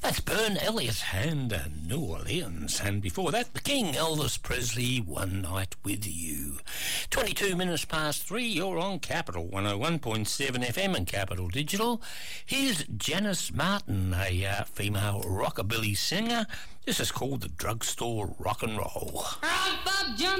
That's Bern Elliott and New Orleans. And before that, the King, Elvis Presley, One Night With You. 22 minutes past 3, you're on Capital 101.7 FM and Capital Digital. Here's Janice Martin, a female rockabilly singer. This is called the Drugstore Rock and Roll.